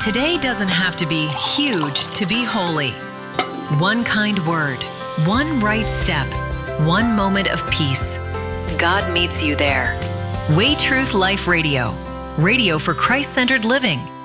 Today doesn't have to be huge to be holy. One kind word, one right step, one moment of peace. God meets you there. Way Truth Life Radio. Radio for Christ-centered living.